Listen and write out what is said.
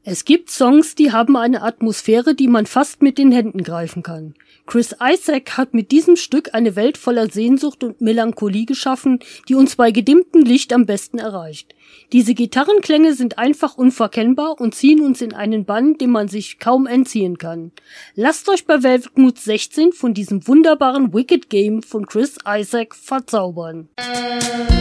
Es gibt Songs, die haben eine Atmosphäre, die man fast mit den Händen greifen kann. Chris Isaak hat mit diesem Stück eine Welt voller Sehnsucht und Melancholie geschaffen, die uns bei gedimmtem Licht am besten erreicht. Diese Gitarrenklänge sind einfach unverkennbar und ziehen uns in einen Bann, dem man sich kaum entziehen kann. Lasst euch bei Velvet Mood 16 von diesem wunderbaren Wicked Game von Chris Isaak verzaubern.